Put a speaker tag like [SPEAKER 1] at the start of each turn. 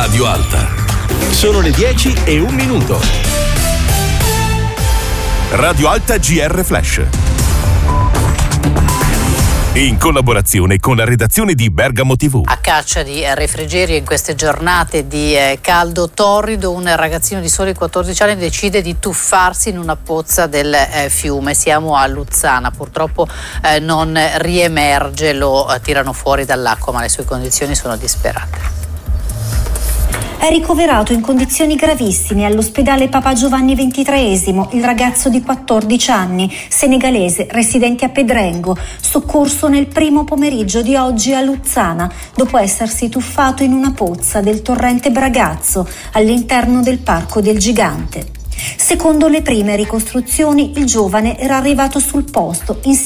[SPEAKER 1] Radio Alta. Sono le 10:01. Radio Alta GR Flash. In collaborazione con la redazione di Bergamo TV.
[SPEAKER 2] A caccia di refrigerio in queste giornate di caldo torrido, un ragazzino di soli 14 anni decide di tuffarsi in una pozza del fiume. Siamo a Luzzana, purtroppo non riemerge, lo tirano fuori dall'acqua, ma le sue condizioni sono disperate.
[SPEAKER 3] È ricoverato in condizioni gravissime all'ospedale Papa Giovanni XXIII il ragazzo di 14 anni, senegalese, residente a Pedrengo, soccorso nel primo pomeriggio di oggi a Luzzana, dopo essersi tuffato in una pozza del torrente Bragazzo, all'interno del Parco del Gigante. Secondo le prime ricostruzioni, il giovane era arrivato sul posto insieme